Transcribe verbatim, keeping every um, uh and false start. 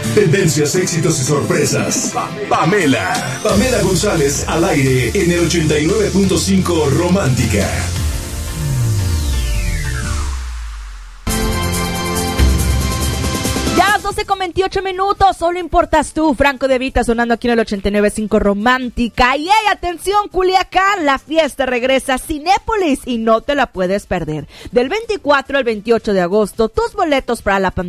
Tendencias, éxitos y sorpresas. Pamela. Pamela González al aire en el ochenta y nueve punto cinco Romántica. doce con veintiocho minutos, solo importas tú. Franco De Vita sonando aquí en el ochenta y nueve punto cinco Romántica. Y hey, atención, Culiacán, la fiesta regresa a Cinépolis y no te la puedes perder. Del veinticuatro al veintiocho de agosto, tus boletos para la